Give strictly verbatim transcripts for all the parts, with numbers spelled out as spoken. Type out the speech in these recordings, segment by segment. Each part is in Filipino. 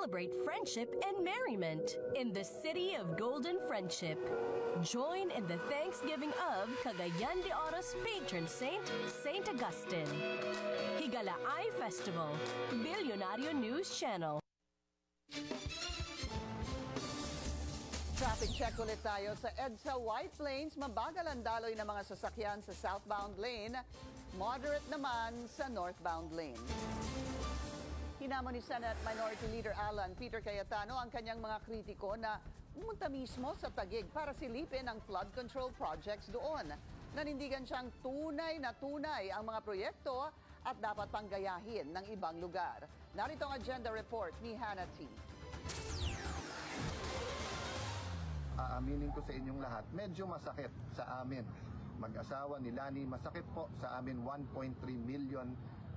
celebrate friendship and merriment in the city of Golden Friendship. Join in the Thanksgiving of Cagayan de Oro's patron saint, Saint Augustine. Higala Eye Festival, Billionario News Channel. Traffic check ulit tayo sa EDSA White Plains. Mabagal ang daloy ng mga sasakyan sa southbound lane. Moderate naman sa northbound lane. Hinamon ni Senate Minority Leader Alan Peter Cayetano ang kanyang mga kritiko na pumunta mismo sa Taguig para silipin ang flood control projects doon. Nanindigan siyang tunay na tunay ang mga proyekto at dapat pang gayahin ng ibang lugar. Narito ang agenda report ni Hannah T. Aaminin ko sa inyong lahat, medyo masakit sa amin. Mag-asawa ni Lani, masakit po sa amin one point three million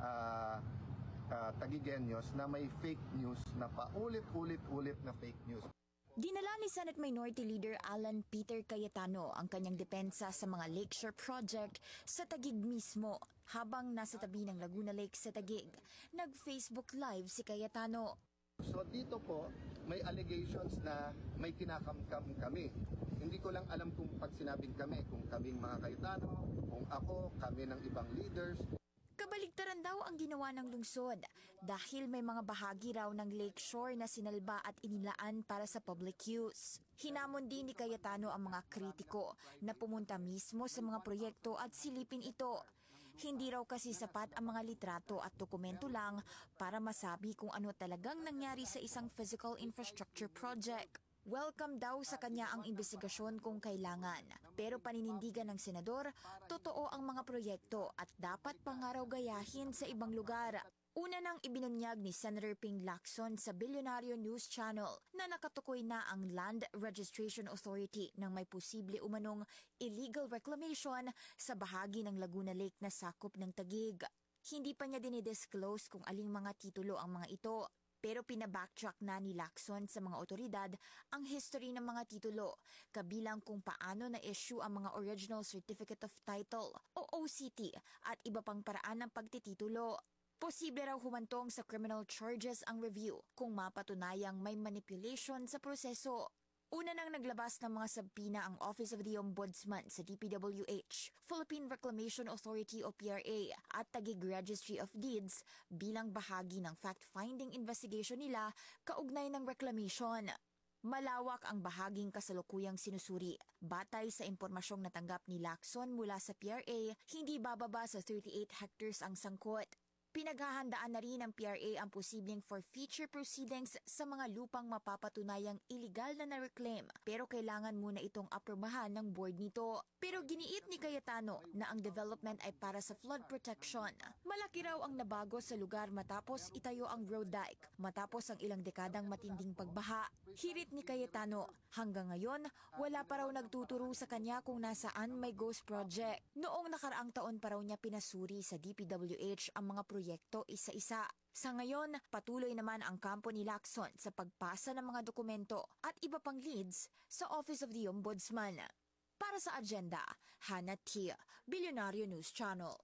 uh, uh, Taguigueños na may fake news, na paulit-ulit-ulit na fake news. Dinala ni Senate Minority Leader Alan Peter Cayetano ang kanyang depensa sa mga Lakeshore Project sa Taguig mismo habang nasa tabi ng Laguna Lake sa Taguig. Nag-Facebook Live si Cayetano. So dito po, may allegations na may kinakamkam kami. Hindi ko lang alam kung pag sinabing kami, kung kaming mga Cayetano, kung ako, kami ng ibang leaders. Kabaligtaran daw ang ginawa ng lungsod dahil may mga bahagi raw ng Lakeshore na sinalba at inilaan para sa public use. Hinamon din ni Cayetano ang mga kritiko na pumunta mismo sa mga proyekto at silipin ito. Hindi raw kasi sapat ang mga litrato at dokumento lang para masabi kung ano talagang nangyari sa isang physical infrastructure project. Welcome daw sa kanya ang investigasyon kung kailangan. Pero paninindigan ng senador, totoo ang mga proyekto at dapat pangaraw gayahin sa ibang lugar. Una nang ibinunyag ni Senator Ping Lacson sa Billionario News Channel na nakatukoy na ang Land Registration Authority ng may posible umanong illegal reclamation sa bahagi ng Laguna Lake na sakop ng Taguig. Hindi pa niya dinidisclose kung aling mga titulo ang mga ito. Pero pinabacktrack na ni Lacson sa mga otoridad ang history ng mga titulo, kabilang kung paano na-issue ang mga Original Certificate of Title o O C T at iba pang paraan ng pagtititulo. Posible raw humantong sa criminal charges ang review kung mapatunayang may manipulation sa proseso. Una nang naglabas ng mga sabpina ang Office of the Ombudsman sa D P W H, Philippine Reclamation Authority o P R A at Taguig Registry of Deeds bilang bahagi ng fact-finding investigation nila kaugnay ng reclamation. Malawak ang bahaging kasalukuyang sinusuri. Batay sa impormasyong natanggap ni Lacson mula sa P R A, hindi bababa sa thirty-eight hectares ang sangkot. Pinaghahandaan na rin ng P R A ang posibleng forfeiture proceedings sa mga lupang mapapatunayang iligal na na-reclaim pero kailangan muna itong aprobahan ng board nito. Pero giniit ni Cayetano na ang development ay para sa flood protection. Malaki raw ang nabago sa lugar matapos itayo ang road dike, matapos ang ilang dekadang matinding pagbaha. Hirit ni Cayetano, hanggang ngayon wala pa raw nagtuturo sa kanya kung nasaan may ghost project. Noong nakaraang taon pa raw niya pinasuri sa D P W H ang mga proyekto isa-isa. Sa ngayon, patuloy naman ang kampo ni Lacson sa pagpasa ng mga dokumento at iba pang leads sa Office of the Ombudsman. Para sa agenda, Hannah T, Billionario News Channel.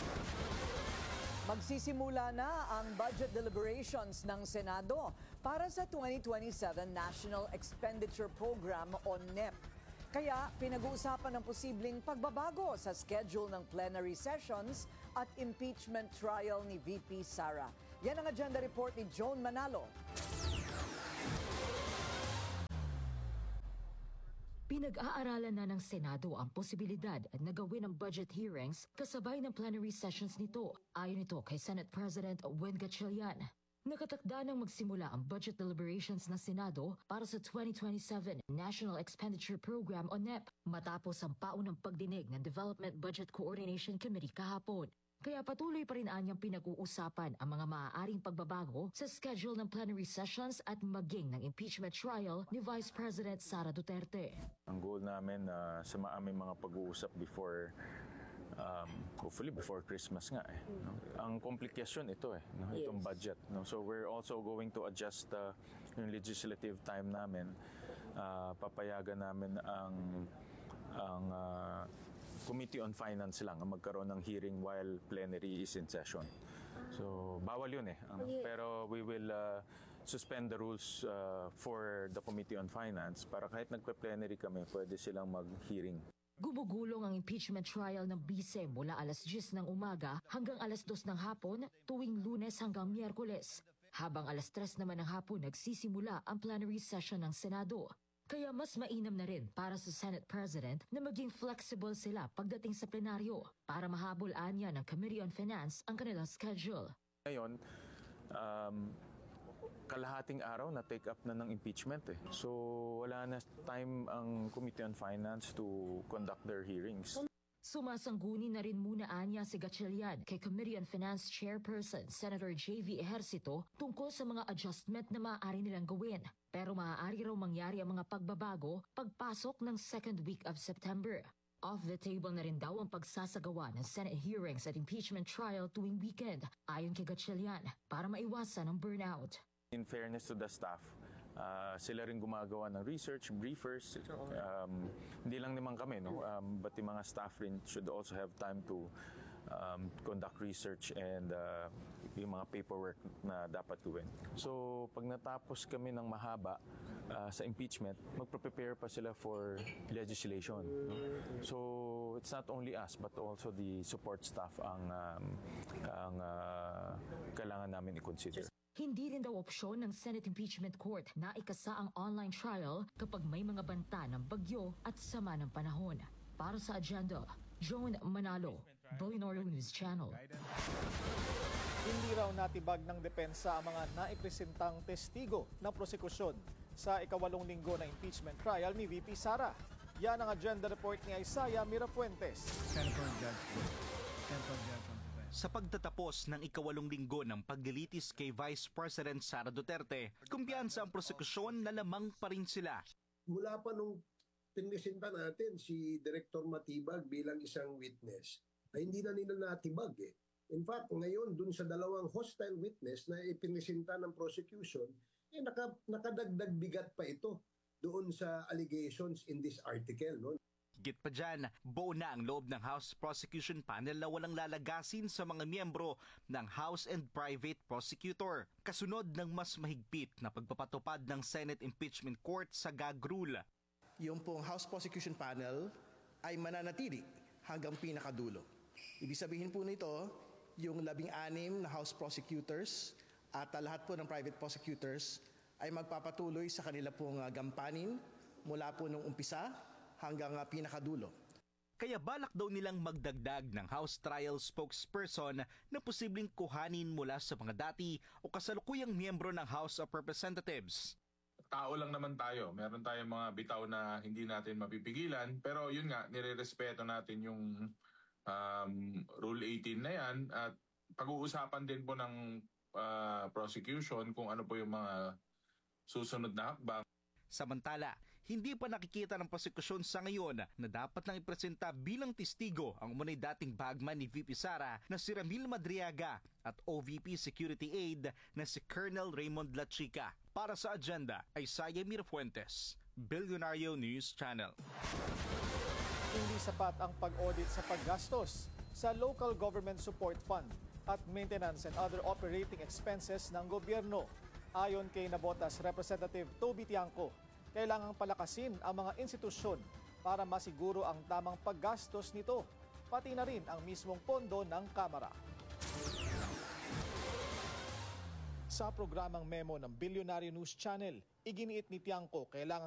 Magsisimula na ang budget deliberations ng Senado para sa twenty twenty-seven National Expenditure Program o N E P. Kaya pinag-uusapan ng posibleng pagbabago sa schedule ng plenary sessions at impeachment trial ni V P Sara. Yan ang agenda report ni Joan Manalo. Pinag-aaralan na ng Senado ang posibilidad na gawin ang budget hearings kasabay ng plenary sessions nito. Ayon ito kay Senate President Win Gatchalian. Nakatakda nang magsimula ang budget deliberations ng Senado para sa twenty twenty-seven National Expenditure Program o N E P matapos ang paunang pagdinig ng Development Budget Coordination Committee kahapon. Kaya patuloy pa rin anyang pinag-uusapan ang mga maaaring pagbabago sa schedule ng plenary sessions at maging ng impeachment trial ni Vice President Sara Duterte. Ang goal namin uh, sa aming mga pag-uusap before, um, hopefully before Christmas nga eh. No? Ang komplikasyon ito eh, no? Itong Yes. budget. No? So we're also going to adjust uh, yung legislative time namin. Uh, papayagan namin ang ang uh, Committee on Finance lang ang magkaroon ng hearing while plenary is in session. So, bawal yun eh. Ano? Pero we will uh, suspend the rules uh, for the Committee on Finance para kahit nagpe-plenary kami, pwede silang mag-hearing. Gumugulong ang impeachment trial ng bise mula alas diyes ng umaga hanggang alas dos ng hapon tuwing Lunes hanggang Miyerkules. Habang alas tres naman ng hapon nagsisimula ang plenary session ng Senado. Kaya mas mainam na rin para sa Senate President na maging flexible sila pagdating sa plenaryo para mahabol anya ng Committee on Finance ang kanilang schedule. Ngayon, um, kalahating araw na take up na ng impeachment eh. So wala na time ang Committee on Finance to conduct their hearings. Sumasangguni na rin muna anya si Gatchalian kay Committee on Finance Chairperson Senator J V Ejercito tungkol sa mga adjustment na maaari nilang gawin. Pero maaari raw mangyari ang mga pagbabago pagpasok ng second week of September. Off the table na rin daw ang pagsasagawa ng Senate hearings at impeachment trial tuwing weekend ayon kay Gatchalian para maiwasan ang burnout. In fairness to the staff, uh, sila rin gumagawa ng research, briefers. Um, hindi lang naman kami, no? Um, but yung mga staff rin should also have time to um, conduct research and uh, yung mga paperwork na dapat gawin. So, pag natapos kami ng mahaba uh, sa impeachment, magpre-prepare pa sila for legislation. No? So, it's not only us but also the support staff ang, um, ang uh, kailangan namin i-consider. Hindi rin daw opsyon ng Senate Impeachment Court na ikasa ang online trial kapag may mga banta ng bagyo at sama ng panahon. Para sa agenda, Joan Manalo, Billionaire News Channel. Hindi raw natibag ng depensa ang mga naipresentang testigo ng prosekusyon sa ikawalong linggo na impeachment trial ni V P Sara. Yan ang agenda report ni Isaiah Mirafuentes. Senator Judge. Senator Judge. Sa pagtatapos ng ikawalong linggo ng paglilitis kay Vice President Sara Duterte, kumpiyansa ang prosekusyon na lamang pa rin sila. Mula pa nung pinisinta natin si Director Matibag bilang isang witness, ay hindi na nila natibag eh. In fact, ngayon dun sa dalawang hostile witness na ipinisinta ng prosecution, eh naka, nakadagdag bigat pa ito doon sa allegations in this article. No? Higit pa dyan, buo na ang loob ng House Prosecution Panel na walang lalagasin sa mga miyembro ng House and Private Prosecutor. Kasunod ng mas mahigpit na pagpapatupad ng Senate Impeachment Court sa gag rule. Yung pong House Prosecution Panel ay mananatili hanggang pinakadulo. Ibig sabihin po nito, yung labing-anim na House Prosecutors at lahat po ng Private Prosecutors ay magpapatuloy sa kanila pong gampanin mula po nung umpisa hanggang uh, pinakadulo. Kaya balak daw nilang magdagdag ng House Trial Spokesperson na posibleng kuhanin mula sa mga dati o kasalukuyang miyembro ng House of Representatives. Tao lang naman tayo. Meron tayong mga bitaw na hindi natin mapipigilan. Pero yun nga, nire-respeto natin yung um, Rule eighteen na yan. At pag-uusapan din po ng uh, prosecution kung ano po yung mga susunod na hakbang. Samantala, hindi pa nakikita ng prosekusyon sa ngayon na dapat nang ipresenta bilang testigo ang umunay dating bagman ni V P Sara na si Ramil Madriaga at O V P Security Aide na si Colonel Raymond Lachica. Para sa agenda, Isaiah Mirafuentes, Billionaire News Channel. Hindi sapat ang pag-audit sa paggastos sa Local Government Support Fund at maintenance and other operating expenses ng gobyerno. Ayon kay Nabotas Representative Toby Tiangco, kailangang palakasin ang mga institusyon para masiguro ang tamang paggastos nito, pati na rin ang mismong pondo ng Kamara. Sa programang Memo ng Billionaire News Channel, iginiit ni Tiangco kailangan